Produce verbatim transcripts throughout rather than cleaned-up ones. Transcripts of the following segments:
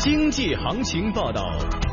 经济行情报道。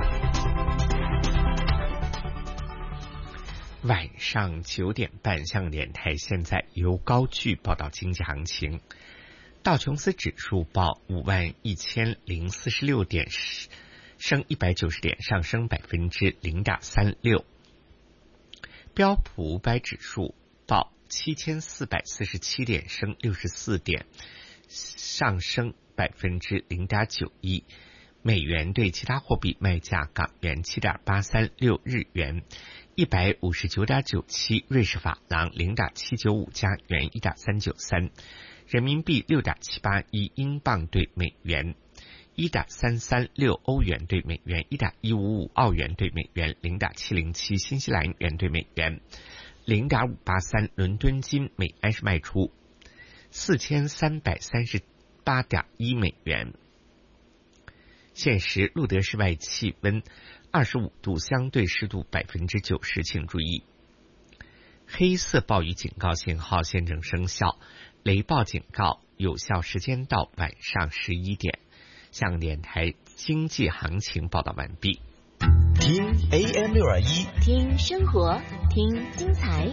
晚上九点半，香港电台现在由高炬报道经济行情。道琼斯指数报五万一千零四十六点，升一百九十点，上升百分之零点三六。标普五百指数报七千四百四十七点，升六十四点，上升百分之零点九一。美元对其他货币卖价：港元七点八三六，日元一百五十九点九七，瑞士法郎零点七九五，加元一点三九三，人民币六点七八一，英镑对美元一点三三六，欧元对美元一点一五五，澳元对美元零点七零七，新西兰元对美元零点五八三。伦敦金每安士卖出四千三百三十八点一美元。现时路德室外气温二十五度，相对湿度百分之九十，请注意黑色暴雨警告信号现正生效，雷暴警告有效时间到晚上十一点。香港电台经济行情报道完毕。 听 A M 六二一， 听生活，听精彩。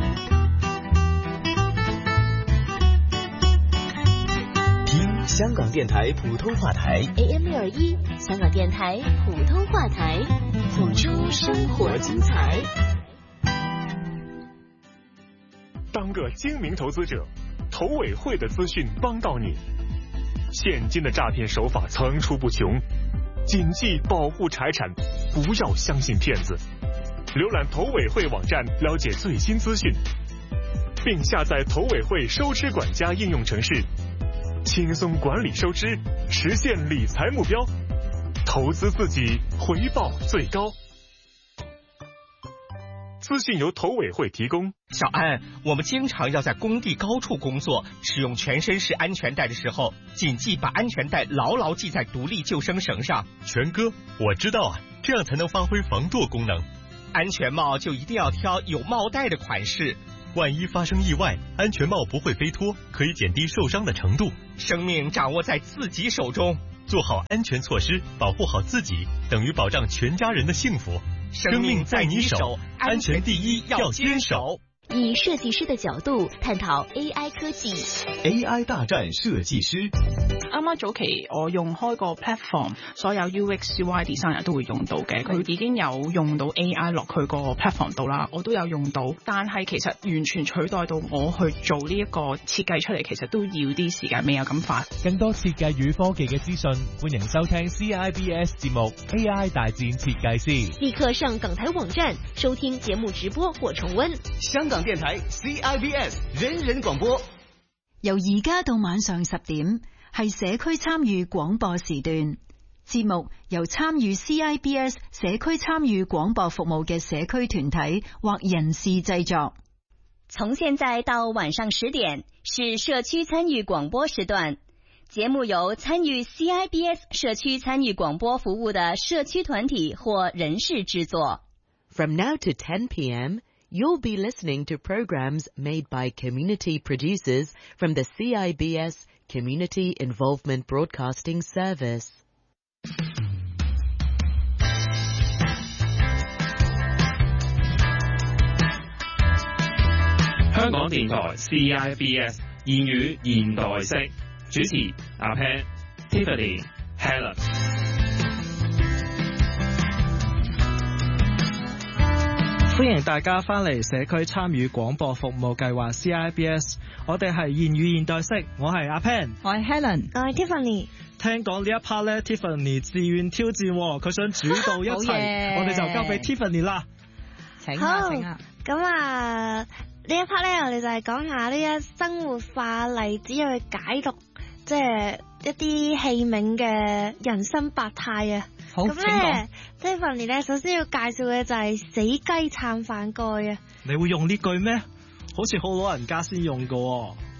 听香港电台普通话台 A M 六二一，香港电台普通话台，谱出生活精彩。 当个精明投资者，投委会的资讯帮到你。现今的诈骗手法层出不穷，谨记保护财产，不要相信骗子。浏览投委会网站了解最新资讯，并下载投委会收支管家应用程式，轻松管理收支，实现理财目标，投资自己，回报最高。资讯由投委会提供。 小安，我们经常要在工地高处工作，使用全身式安全带的时候，谨记把安全带牢牢系在独立救生绳上。 全哥，我知道啊，这样才能发挥防舵功能。 安全帽就一定要挑有帽带的款式， 万一发生意外，安全帽不会飞脱，可以减低受伤的程度。 生命掌握在自己手中， 做好安全措施，保护好自己，等于保障全家人的幸福。 生命在你手，安全第一，要坚守。 以设计师的角度探討 A I 科技 A I 大戰設計師。 啱啱早期我用開個 platform， 所有 U X U I designer 都會用到嘅，佢已經有用到 A I 落去個 platform 度啦，我都有用到，但係其實完全取代到我去做呢一個設計出嚟，其實都要啲時間，未有咁快。 更多設計與科技嘅資訊，歡迎收聽 C I B S 節目 A I 大戰設計師。 立刻上港台網站收聽節目直播或重溫。 香港電台 C I B S 人人廣播， 由而家到晚上十點係社區參與廣播時段，節目由參與 C I B S 社區參與廣播服務嘅社區團體或人士製作。 從現在到晚上十點是社區參與廣播時段，節目由參與 C I B S 社區參與廣播服務的社區團體或人士製作。 From now to ten p.m., you'll be listening to programs made by community producers from the C I B S Community Involvement Broadcasting Service. 香港電台 C I B S 言語現代式，主持阿 Pan、Tiffany、Helen。 歡迎大家翻嚟社區參與廣播服務計劃 C I B S， 我哋係言語現代式，我係阿 Pan， 我係 Helen， 我係 Tiffany。 聽講呢一 part 咧 ，Tiffany 自願挑戰，佢想主導一齊，我哋就交俾 Tiffany 啦。 請啊，請啊。 咁啊，呢一 part 咧，我哋就係講下呢一生活化例子去解讀，即係一啲器皿嘅人生百態啊。 好， 咁咧 Tiffany 咧，首先要介紹嘅就係死雞撐飯蓋啊。 你會用呢句咩？好似好老人家先用㗎喎。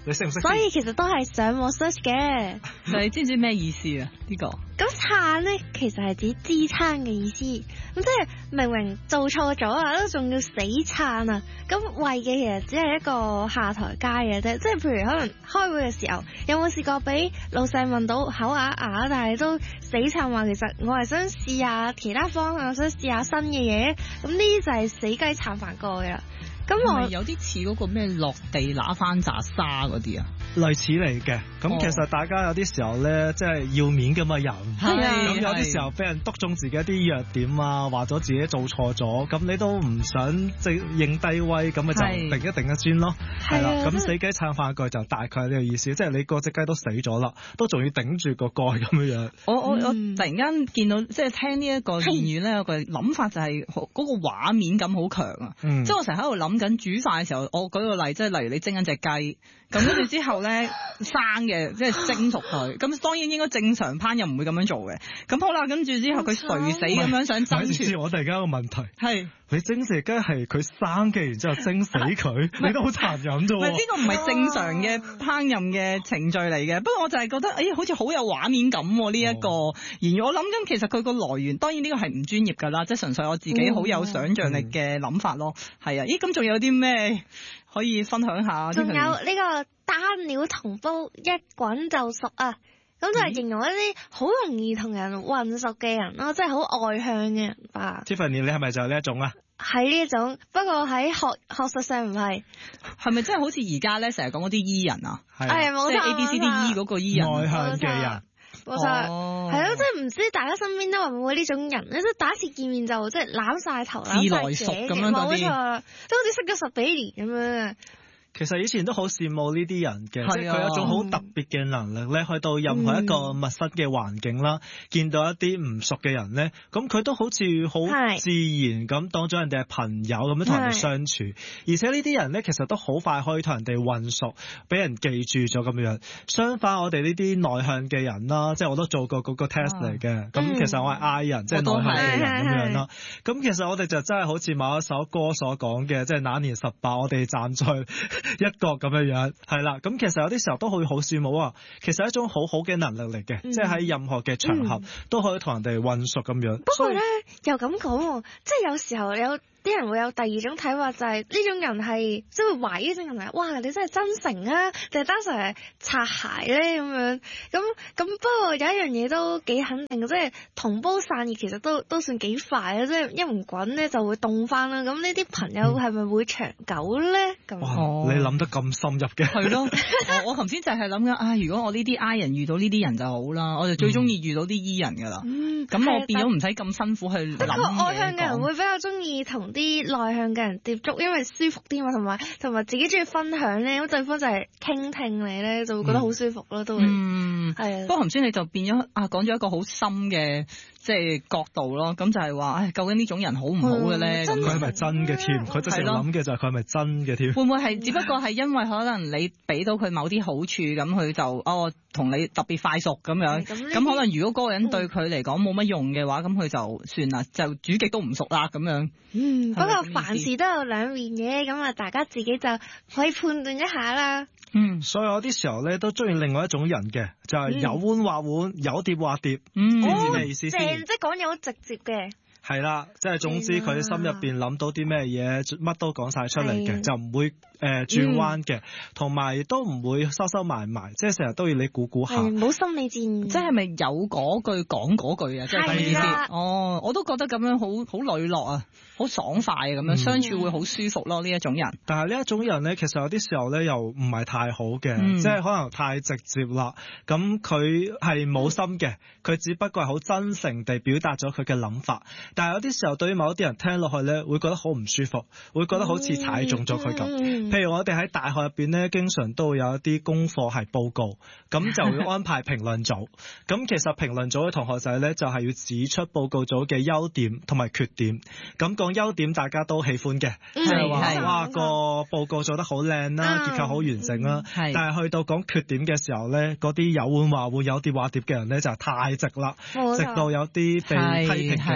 你識唔識？ 所以其實都係上網 search 嘅。 你知唔知咩意思啊？呢、這個咁撐咧，其實係指支撐嘅意思。咁即係明明做錯咗啊，都仲要死撐啊！咁為嘅其實只係一個下台階嘅啫。即係譬如可能開會嘅時候，有冇試過俾老細問到口啞啞，但係都死撐話，其實我係想試下其他方向，想試下新嘅嘢。咁呢啲就係死雞撐飯蓋啦。咁我有啲似嗰個咩落地揦翻扎沙嗰啲啊， 類似嚟嘅。咁其實大家有啲時候咧，即係要面咁嘅人，咁有啲時候俾人督中自己一啲弱點啊，話咗自己做錯咗，咁你都唔想即係認低威，咁咪就定一定一尊咯。係啦，咁死雞撐飯蓋就大概係呢個意思，即係你嗰隻雞都死咗啦，都仲要頂住個蓋咁樣樣。 我我我突然間見到即係聽呢一個言語咧，有個諗法就係嗰個畫面感好強啊。即係我成日喺度諗緊煮飯嘅時候，我舉個例，即係例如你蒸緊隻雞，咁跟住之後咧生嘅，即係蒸熟佢，咁當然應該正常烹飪唔會咁樣做嘅。咁好啦，跟住之後佢垂死咁樣想爭住。 我突然間有個問題係。 你蒸隻雞係佢生嘅，然之後蒸死佢，你都好殘忍啫喎！ 呢個唔係正常嘅烹飪嘅程序嚟嘅。不過我就係覺得，哎，好似好有畫面感喎呢一個。而我諗緊，其實佢個來源當然呢個係唔專業㗎啦，即係純粹我自己好有想像力嘅諗法咯。係啊，咦，咁仲有啲咩可以分享下？ 仲有呢個單料銅煲一滾就熟啊！咁就係形容一啲好容易同人混熟嘅人咯，即係好外向嘅人吧。 Tiffany， 你係咪就係呢一種啊？ 係呢一種，不過喺學學術上唔係。 係咪真係好似而家咧成日講嗰啲 E 人啊？ 係冇錯， 即係 A B C D E 嗰個 E 人。 外向嘅人。 冇錯，係咯，即係唔知大家身邊都會唔會呢種人咧？即係第一次見面就即係攬晒頭、攬晒頸嘅，冇錯，都好似識咗十幾年咁樣。 其實以前都好羨慕呢啲人嘅，即係佢有種好特別嘅能力咧，去到任何一個陌生嘅環境啦，嗯、見到一啲唔熟嘅人咧，咁佢都好似好自然咁當咗人哋係朋友咁樣同人哋相處，而且呢啲人咧其實都好快可以同人哋混熟，俾人記住咗咁樣。相反，我哋呢啲內向嘅人啦，即係我都做過嗰個 test 嚟嘅，咁、嗯、其實我係 I 人，即係內向嘅人咁樣啦。咁其實我哋就真係好似某一首歌所講嘅，即係那年十八，我哋站在一角咁樣樣，係啦，咁其實有啲時候都可以好羨慕啊，其實係一種好好嘅能力嚟嘅，嗯、即係喺任何嘅場合、嗯、都可以同人哋混熟咁樣。 不過咧又咁講，即係有時候有啲人會有第二種睇法，就係、是、呢種人係即係懷疑呢種人係，哇！你真係真誠啊，定係單純係擦鞋咧咁樣？咁咁不過有一樣嘢都幾肯定嘅，即係銅煲散熱其實都都算幾快啊！即係一唔滾咧就會凍翻啦。咁呢啲朋友係咪會長久咧？咁、嗯、 哇！你諗得咁深入嘅。 係咯，我我頭先就係諗緊啊！如果我呢啲 I 人遇到呢啲人就好啦，我就最中意遇到啲 E 人噶啦。咁、嗯、我變咗唔使咁辛苦去諗嘢。不過外向嘅人會比較中意同啲內向嘅人接觸，因為舒服啲嘛，同埋同埋自己中意分享咧，咁對方就係傾聽你咧，就會覺得好舒服咯，嗯、都會。嗯，係啊。不過頭先你就變咗啊，講咗一個好深嘅即係角度咯，咁就係話，唉，究竟呢種人好唔好嘅咧？ 佢係咪真嘅添？佢真係諗嘅就係佢係咪真嘅添？ 會唔會係只不過係因為可能你俾到佢某啲好處，咁佢就哦同你特別快熟咁樣，咁可能如果嗰個人對佢嚟講冇乜用嘅話，咁佢就算啦，就煮極都唔熟啦咁樣。 嗯，不過凡事都有兩面嘅，咁啊大家自己就可以判斷一下啦。 嗯，所以有啲時候咧都中意另外一種人嘅，就係、是、有碗畫碗，有碟畫碟。嗯，知唔知咩意思先？ 即係講嘢好直接嘅。 係啦，即係總之佢心入邊諗到啲咩嘢，乜都講晒出嚟嘅，就唔會誒、呃、轉彎嘅，同埋亦都唔會收收埋埋，即係成日都要你估估下。 冇心理戰， 即係咪有嗰句講嗰句啊？即係第二啲。哦，我都覺得咁樣好好磊落啊，好爽快啊，咁樣、嗯、相處會好舒服咯。呢一種人， 但係呢一種人咧，其實有啲時候咧又唔係太好嘅，嗯、即係可能太直接啦。咁佢係冇心嘅，佢只不過係好真誠地表達咗佢嘅諗法。但係有啲時候對於某一啲人聽落去咧，會覺得好唔舒服，會覺得好似踩中咗佢咁。嗯、譬如我哋喺大學入邊咧，經常都會有一啲功課係報告，咁就會安排評論組。咁其實評論組嘅同學仔咧，就係、是、要指出報告組嘅優點同埋缺點。咁講優點大家都喜歡嘅，即係話哇個報告做得好靚啦，結構好完整啦。嗯、但係去到講缺點嘅時候咧，嗰啲有碗話碗有碟話碟嘅人咧就係太直啦，直到有啲被批評嘅同學仔咧。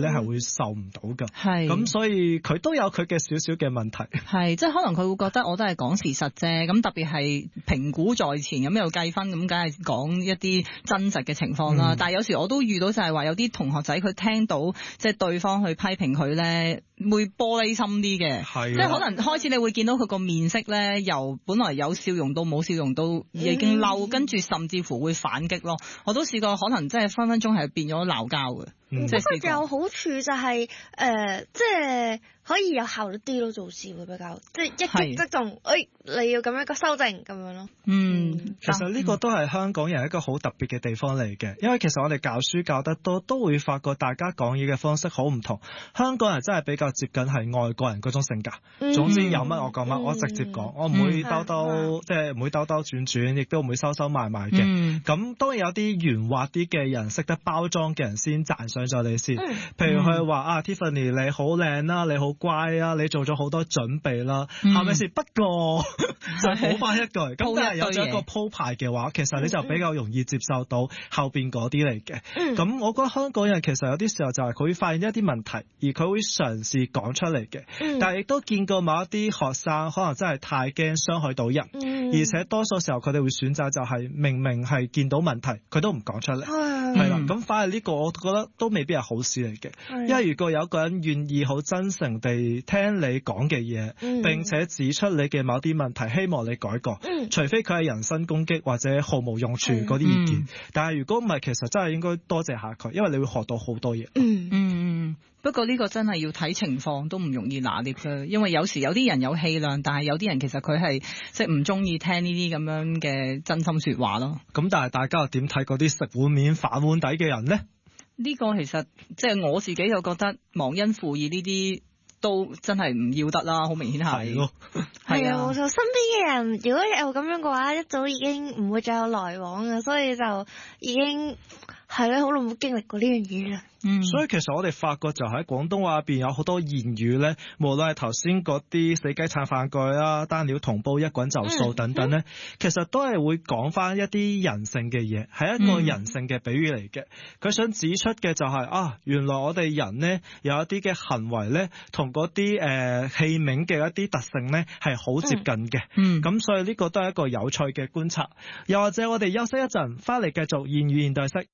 咧係會受唔到㗎。 係咁， 所以佢都有佢嘅少少嘅問題。 係即係可能佢會覺得我都係講事實啫。咁特別係評估在前咁又計分，咁梗係講一啲真實嘅情況啦。嗯、但係有時我都遇到就係話有啲同學仔佢聽到即係對方去批評佢咧，會玻璃心啲嘅。係即係可能開始你會見到佢個面色咧，由本來有笑容到冇笑容，都已經嬲，跟住甚至乎會反擊咯。我都試過可能即係分分鐘係變咗鬧交嘅。 不過有好處就係、是、誒、呃，即係可以有效率啲咯，做事會比較即係一擊即中。誒、哎，你要咁樣一個修正咁樣咯。嗯， 其實呢個都係香港人一個好特別嘅地方嚟嘅，因為其實我哋教書教得多，都會發覺大家講嘢嘅方式好唔同。香港人真係比較接近係外國人嗰種性格。嗯、總之有乜我講乜、嗯，我直接講，我唔會兜兜、嗯，即係唔會兜兜轉轉，亦都唔會收收埋埋嘅。咁、嗯、當然有啲圓滑啲嘅人，識得包裝嘅人先讚賞咗你先。嗯、譬如佢話、嗯、啊 Tiffany 你好靚啦，你好乖啊，你做咗好多準備啦，係咪先？不過就補翻一句，咁但係有咗一個鋪排嘅話，其實你就比較容易接受到後邊嗰啲嚟嘅。咁、嗯、我覺得香港人其實有啲時候就係佢會發現一啲問題，而佢會嘗試講出嚟嘅、嗯。但係亦都見過某一啲學生可能真係太驚傷害到人、嗯，而且多數時候佢哋會選擇就係明明係見到問題，佢都唔講出嚟，係啦。咁反而呢個我覺得都未必係好事嚟嘅，因為如果有一個人願意好真誠地聽你講嘅嘢，並且指出你嘅某啲問題，希望你改過，嗯、除非佢係人身攻擊或者毫無用處嗰啲意見。嗯、但係如果唔係，其實真係應該多謝下佢，因為你會學到好多嘢。 嗯嗯，不過呢個真係要睇情況，都唔容易拿捏嘅，因為有時有啲人有氣量，但係有啲人其實佢係即係唔中意聽呢啲咁樣嘅真心說話咯。咁但係大家又點睇嗰啲食碗面反碗底嘅人呢？ 呢個其實即係我自己就覺得忘恩負義呢啲都真係唔要得啦，好明顯係。係咯， 係啊，冇錯。身邊嘅人如果有咁樣嘅話，一早已經唔會再有來往嘅，所以就已經係咧好耐冇經歷過呢樣嘢啦。 嗯，所以其實我哋發覺就喺廣東話入邊有好多言語咧，無論係頭先嗰啲死雞撐飯蓋啊、單料銅煲一滾就數等等咧、嗯嗯，其實都係會講翻一啲人性嘅嘢，係一個人性嘅比喻嚟嘅。佢、嗯、想指出嘅就係、是、啊，原來我哋人咧有一啲嘅行為咧，同嗰啲誒器皿嘅一啲特性咧係好接近嘅。嗯，咁所以呢個都係一個有趣嘅觀察。又或者我哋休息一陣，翻嚟繼續言語現代式。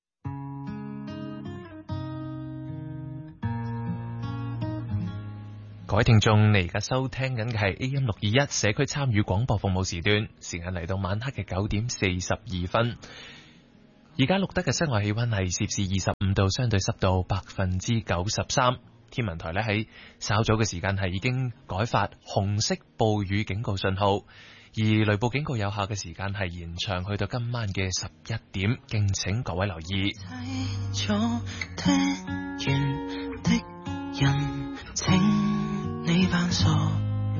各位聽眾，你而家收聽緊嘅係 A M 六二一社區參與廣播服務時段，時間嚟到晚黑嘅九點四十二分。而家錄得嘅室外氣溫係攝氏二十五度，相對濕度百分之九十三。天文台呢喺稍早嘅時間係已經改發紅色暴雨警告信號，而雷暴警告有效嘅時間係延長去到今晚嘅十一點，敬請各位留意。 你扮傻